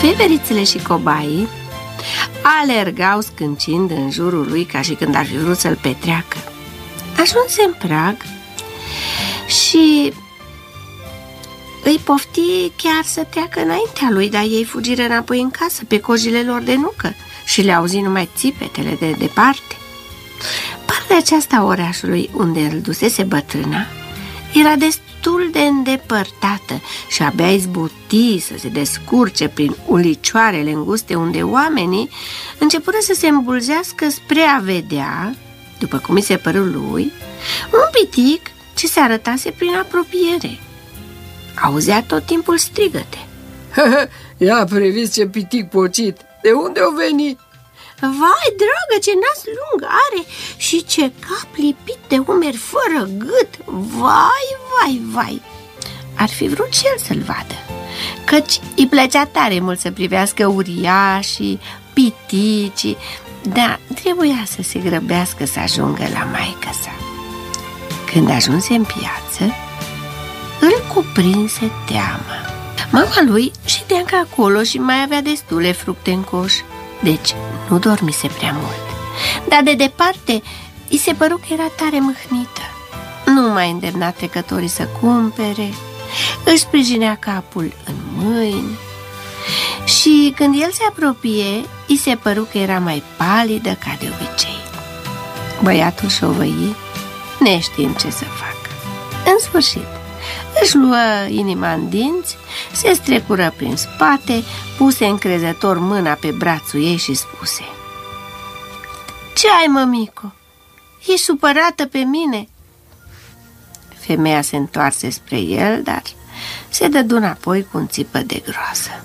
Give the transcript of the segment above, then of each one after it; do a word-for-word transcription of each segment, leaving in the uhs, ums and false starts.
Veverițele și cobaii alergau scâncind în jurul lui ca și când ar fi vrut să-l petreacă. Ajunse în prag și îi pofti chiar să treacă înaintea lui, dar ei fugiră înapoi în casă pe cojile lor de nucă și le auzi numai țipetele de departe. Partea aceasta orașului unde îl dusese bătrâna era destul de îndepărtată și abia izbuti să se descurce prin ulicioarele înguste unde oamenii începură să se îmbulzească spre a vedea, după cum i se păru lui, un pitic ce se arătase prin apropiere. Auzea tot timpul strigăte. Ia priviți ce pitic pocit! De unde o veni? Vai, dragă, ce nas lung are și ce cap lipit de umeri fără gât! Vai, vai, vai! Ar fi vrut și el să-l vadă, căci îi plăcea tare mult să privească uriașii, piticii, dar trebuia să se grăbească să ajungă la maică-sa. Când ajunse în piață, îl cuprinse teama. Mama lui ședea încă acolo și mai avea destule fructe în coș, deci nu dormise prea mult. Dar de departe îi se păru că era tare mâhnită. Nu mai îndemna trecătorii să cumpere, își sprijinea capul în mâini și când el se apropie, îi se păru că era mai palidă ca de obicei. Băiatul șovăi, neștiind ce să facă. În sfârșit, își luă inima în dinți, se strecură prin spate, puse încrezător mâna pe brațul ei și spuse: Ce ai, mămico? Ești supărată pe mine? Femeia se întoarse spre el, dar se dădu înapoi cu un țipă de groază.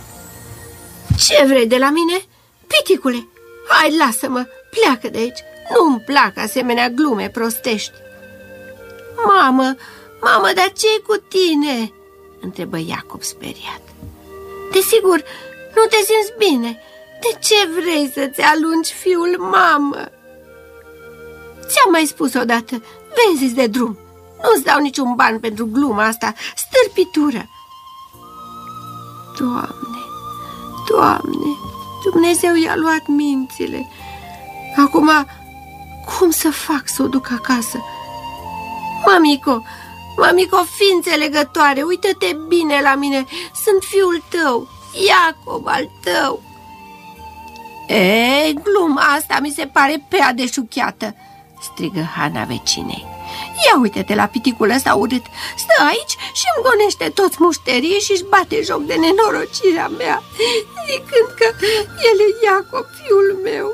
Ce vrei de la mine? Piticule, hai, lasă-mă, pleacă de aici. Nu-mi plac asemenea glume prostești. Mamă, mamă, dar ce-i cu tine? Întrebă Iacob speriat. Desigur, nu te simți bine. De ce vrei să-ți alungi fiul, mamă? Ți-am mai spus odată, vezi de drum. Nu-ți dau niciun ban pentru gluma asta, stârpitură. Doamne, Doamne, Dumnezeu i-a luat mințile. Acum, cum să fac să o duc acasă? Mamico, mamico, fii înțelegătoare, uită-te bine la mine. Sunt fiul tău, Iacob al tău. Ei, gluma asta mi se pare prea de șuchiată, strigă Hana vecinei. Ia uite-te la piticul ăsta urât. Stă aici și îmi gonește toți mușterii și își bate joc de nenorocirea mea, zicând că el e Iacob, fiul meu.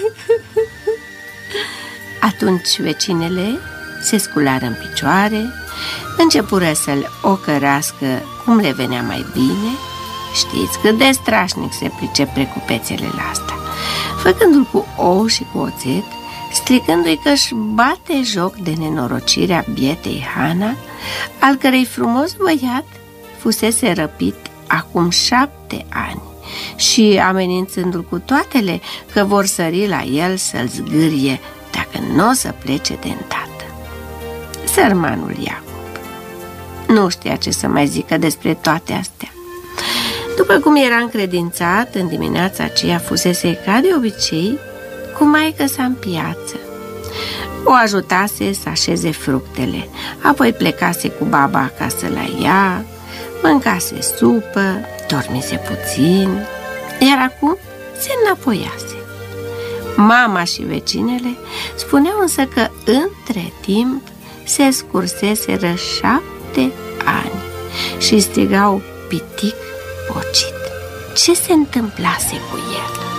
Atunci vecinele se sculară în picioare, începură să-l ocărască cum le venea mai bine. Știți cât de strașnic se pricep precupețele la asta, făcându-l cu ou și cu oțet, stricându-i că își bate joc de nenorocirea bietei Hana, al cărei frumos băiat fusese răpit acum șapte ani și amenințându-l cu toatele că vor sări la el să-l zgârie dacă nu o să plece de îndată. Sărmanul Iacob nu știa ce să mai zică despre toate astea. După cum era încredințat, în dimineața aceea fusese ca de obicei cu maică-sa în piață. O ajutase să așeze fructele, apoi plecase cu baba acasă la ea, mâncase supă, dormise puțin, iar acum se înapoiase. Mama și vecinele spuneau însă că între timp se scurseseră șapte ani și strigau pitic pocit. Ce se întâmplase cu el?